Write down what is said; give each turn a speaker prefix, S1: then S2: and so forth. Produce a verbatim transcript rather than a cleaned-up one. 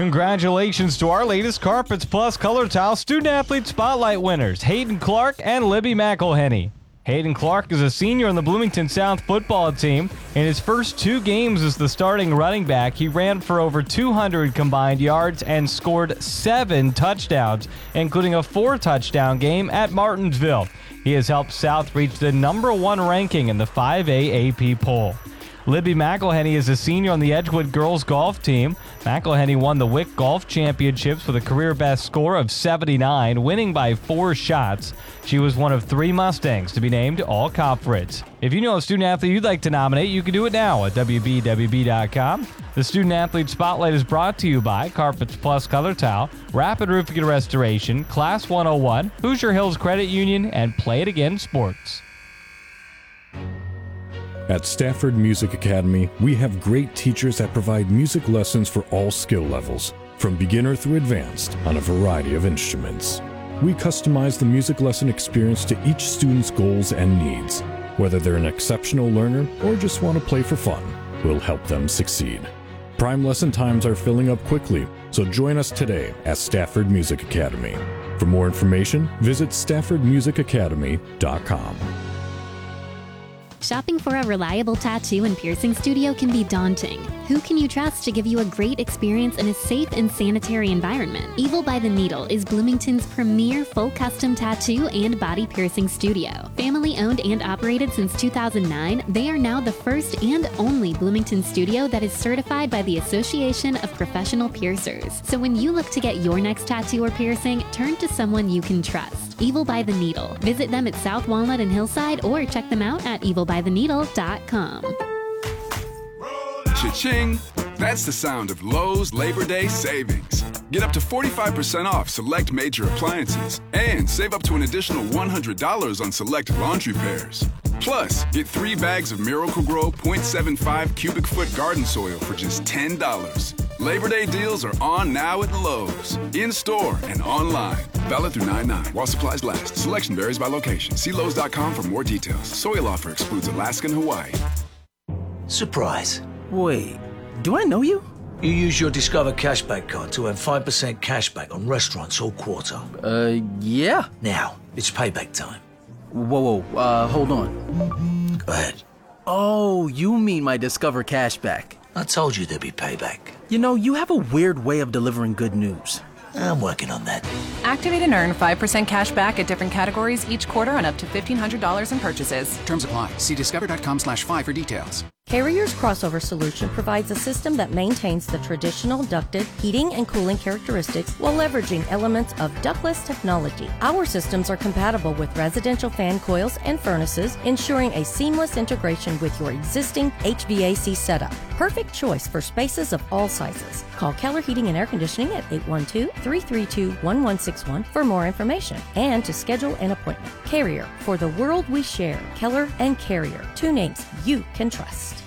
S1: Congratulations to our latest Carpets Plus Color Tile Student Athlete Spotlight winners, Hayden Clark and Libby McElhenney. Hayden Clark is a senior on the Bloomington South football team. In his first two games as the starting running back, he ran for over two hundred combined yards and scored seven touchdowns, including a four-touchdown game at Martinsville. He has helped South reach the number one ranking in the five A A P poll. Libby McElhenney is a senior on the Edgewood girls golf team. McElhenney won the W I C Golf Championships with a career-best score of seventy-nine, winning by four shots. She was one of three Mustangs to be named All-Conference. If you know a student athlete you'd like to nominate, you can do it now at W B W B dot com. The Student Athlete Spotlight is brought to you by Carpets Plus Color Tile, Rapid Roofing and Restoration, Class one oh one, Hoosier Hills Credit Union, and Play It Again Sports.
S2: At Stafford Music Academy, we have great teachers that provide music lessons for all skill levels, from beginner through advanced, on a variety of instruments. We customize the music lesson experience to each student's goals and needs. Whether they're an exceptional learner or just want to play for fun, we'll help them succeed. Prime lesson times are filling up quickly, so join us today at Stafford Music Academy. For more information, visit stafford music academy dot com.
S3: Shopping for a reliable tattoo and piercing studio can be daunting. Who can you trust to give you a great experience in a safe and sanitary environment? Evil by the Needle is Bloomington's premier full custom tattoo and body piercing studio. Family owned and operated since two thousand nine, they are now the first and only Bloomington studio that is certified by the Association of Professional Piercers. So when you look to get your next tattoo or piercing, turn to someone you can trust. Evil by the Needle. Visit them at South Walnut and Hillside or check them out at evil by the needle dot com.
S4: Cha-ching! That's the sound of Lowe's Labor Day savings. Get up to forty-five percent off select major appliances and save up to an additional one hundred dollars on select laundry pairs. Plus, get three bags of Miracle-Gro point seven five cubic foot garden soil for just ten dollars. Labor Day deals are on now at Lowe's, in-store and online. Valid through nine nine while supplies last. Selection varies by location. See Lowe's dot com for more details. Soil offer excludes Alaska and Hawaii.
S5: Surprise.
S6: Wait, do I know you?
S5: You use your Discover Cashback card to earn five percent cashback on restaurants all quarter.
S6: Uh, yeah.
S5: Now, it's payback time.
S6: Whoa, whoa, uh, hold on.
S5: Go ahead.
S6: Oh, you mean my Discover Cashback.
S5: I told you there'd be payback.
S6: You know, you have a weird way of delivering good news.
S5: I'm working on that.
S7: Activate and earn five percent cash back at different categories each quarter on up to fifteen hundred dollars in purchases.
S8: Terms apply. See discover dot com slash five for details.
S9: Carrier's Crossover Solution provides a system that maintains the traditional ducted heating and cooling characteristics while leveraging elements of ductless technology. Our systems are compatible with residential fan coils and furnaces, ensuring a seamless integration with your existing H V A C setup. Perfect choice for spaces of all sizes. Call Keller Heating and Air Conditioning at eight one two, three three two, one one six one for more information and to schedule an appointment. Carrier, for the world we share. Keller and Carrier, two names you can trust.